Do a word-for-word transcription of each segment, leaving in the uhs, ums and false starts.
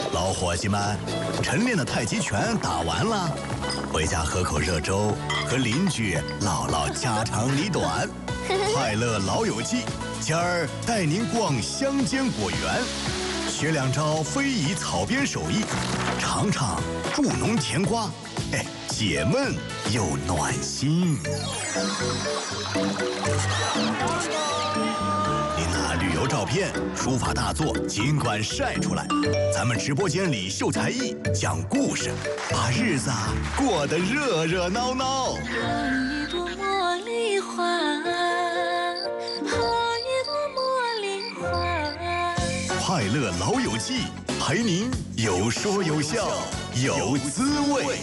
老伙计们，晨练的太极拳打完了，回家喝口热粥，和邻居唠唠家长里短。快乐老友记，今儿带您逛乡间果园，学两招非遗草编手艺，尝尝助农甜瓜，哎，解闷又暖心。您那旅游照片、书法大作尽管晒出来，咱们直播间里秀才艺、讲故事，把日子啊过得热热闹闹。 好一朵茉莉花，好一朵茉莉花。 快乐老友记，陪您有说有笑有滋味。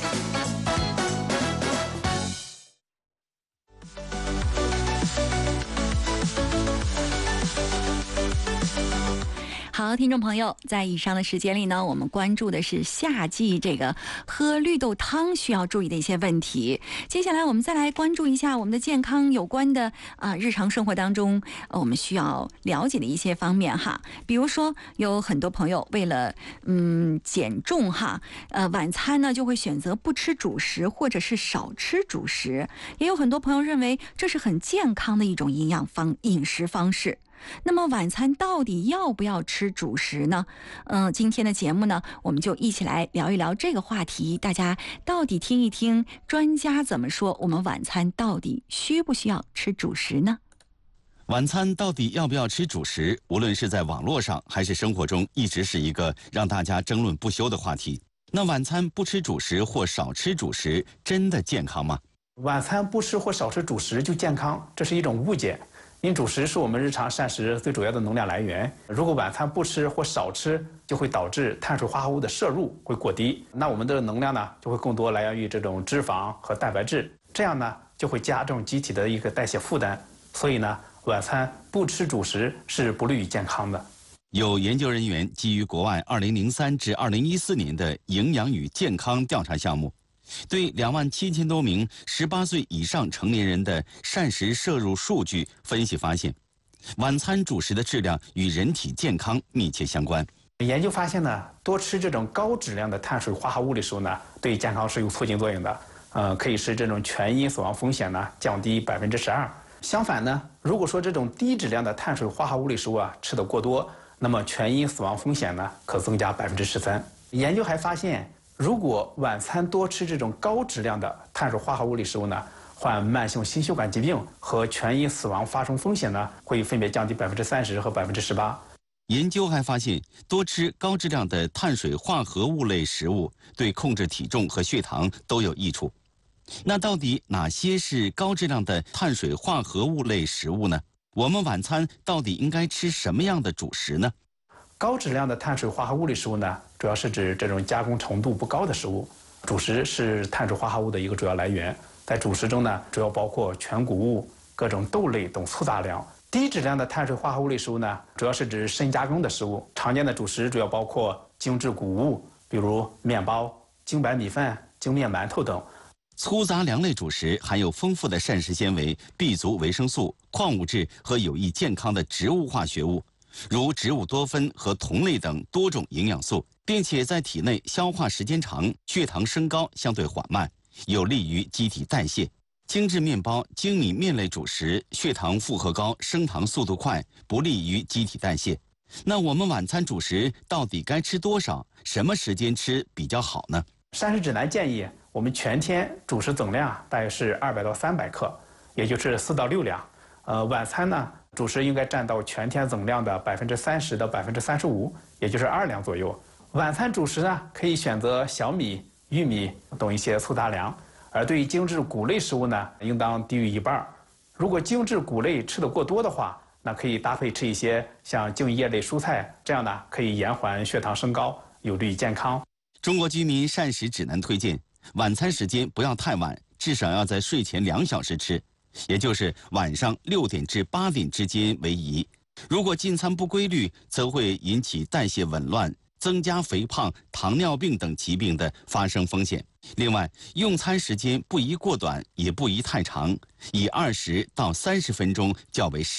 好，听众朋友，在以上的时间里呢，我们关注的是夏季这个喝绿豆汤需要注意的一些问题。接下来我们再来关注一下我们的健康有关的啊、呃、日常生活当中、呃、我们需要了解的一些方面哈。比如说，有很多朋友为了嗯减重哈，呃晚餐呢就会选择不吃主食或者是少吃主食。也有很多朋友认为这是很健康的一种营养方饮食方式。那么晚餐到底要不要吃主食呢？嗯、呃，今天的节目呢，我们就一起来聊一聊这个话题。大家到底听一听专家怎么说，我们晚餐到底需不需要吃主食呢？ 晚餐到底要不要吃主食，无论是在网络上还是生活中，一直是一个让大家争论不休的话题。那晚餐不吃主食或少吃主食，真的健康吗？ 晚餐不吃或少吃主食就健康，这是一种误解。因主食是我们日常膳食最主要的能量来源，如果晚餐不吃或少吃，就会导致碳水化合物的摄入会过低，那我们的能量呢就会更多来源于这种脂肪和蛋白质，这样呢就会加重机体的一个代谢负担。所以呢，晚餐不吃主食是不利于健康的。 有研究人员基于国外二零零三至二零一四年的营养与健康调查项目，对两万七千多名十八岁以上成年人的膳食摄入数据分析发现，晚餐主食的质量与人体健康密切相关。 研究发现呢，多吃这种高质量的碳水化合物的时候呢，对健康是有促进作用的，呃，可以使这种全因死亡风险呢降低百分之十二。相反呢，如果说这种低质量的碳水化合物的食物啊吃得过多，那么全因死亡风险呢可增加百分之十三。研究还发现，如果晚餐多吃这种高质量的碳水化合物的食物呢，患慢性心血管疾病和全因死亡发生风险呢，会分别降低百分之三十和百分之十八。 研究还发现，多吃高质量的碳水化合物类食物对控制体重和血糖都有益处。那到底哪些是高质量的碳水化合物类食物呢？我们晚餐到底应该吃什么样的主食呢？ 高质量的碳水化合物的食物呢，主要是指这种加工程度不高的食物。主食是碳水化合物的一个主要来源，在主食中呢，主要包括全谷物、各种豆类等粗杂粮。低质量的碳水化合物类食物呢，主要是指深加工的食物。常见的主食主要包括精制谷物，比如面包、精白米饭、精面馒头等。 粗杂粮类主食含有丰富的膳食纤维、B 族维生素、矿物质和有益健康的植物化学物，如植物多酚和酮类等多种营养素，并且在体内消化时间长，血糖升高相对缓慢，有利于机体代谢。精致面包、精米面类主食血糖负荷高，升糖速度快，不利于机体代谢。那我们晚餐主食到底该吃多少？什么时间吃比较好呢？ 膳食指南建议我们全天主食总量大约是二百到三百克，也就是四到六两。呃，晚餐呢，主食应该占到全天总量的百分之三十到百分之三十五，也就是二两左右。晚餐主食呢，可以选择小米、玉米等一些粗杂粮，而对于精致谷类食物呢，应当低于一半。如果精致谷类吃得过多的话，那可以搭配吃一些像茎叶类蔬菜，这样呢可以延缓血糖升高，有利于健康。 中国居民膳食指南推荐，晚餐时间不要太晚，至少要在睡前两小时吃，也就是晚上六点至八点之间为宜。如果进餐不规律，则会引起代谢紊乱，增加肥胖、糖尿病等疾病的发生风险。另外，用餐时间不宜过短，也不宜太长，以二十到三十分钟较为适